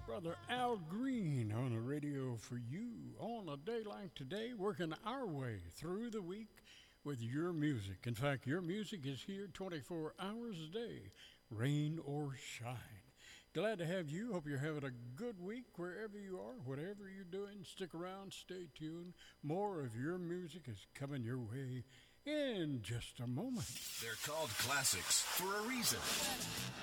Brother Al Green on the radio for you on a day like today, working our way through the week with your music. In fact, your music is here 24 hours a day, rain or shine. Glad to have you. Hope you're having a good week wherever you are, whatever you're doing. Stick around, stay tuned. More of your music is coming your way in just a moment. They're called classics for a reason.